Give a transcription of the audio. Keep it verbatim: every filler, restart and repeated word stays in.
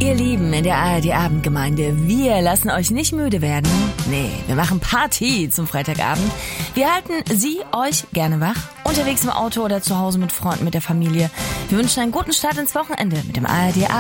Ihr Lieben in der A R D-Abendgemeinde, wir lassen euch nicht müde werden. Nee, wir machen Party zum Freitagabend. Wir halten Sie, euch gerne wach, unterwegs im Auto oder zu Hause mit Freunden, mit der Familie. Wir wünschen einen guten Start ins Wochenende mit dem A R D-Abend.